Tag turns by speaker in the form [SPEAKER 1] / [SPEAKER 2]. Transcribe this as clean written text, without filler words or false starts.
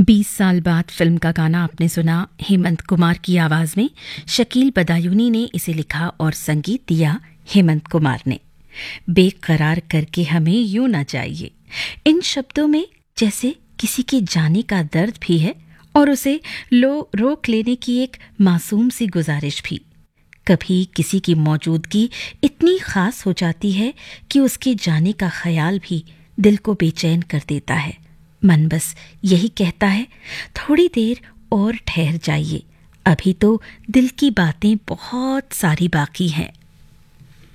[SPEAKER 1] 20 साल बाद फिल्म का गाना आपने सुना हेमंत कुमार की आवाज में। शकील बदायूनी ने इसे लिखा और संगीत दिया हेमंत कुमार ने। बेकरार करके हमें यूं ना जाइए, इन शब्दों में जैसे किसी के जाने का दर्द भी है और उसे रोक लेने की एक मासूम सी गुजारिश भी। कभी किसी की मौजूदगी इतनी खास हो जाती है कि उसके जाने का ख्याल भी दिल को बेचैन कर देता है। मन बस यही कहता है, थोड़ी देर और ठहर जाइए, अभी तो दिल की बातें बहुत सारी बाकी हैं।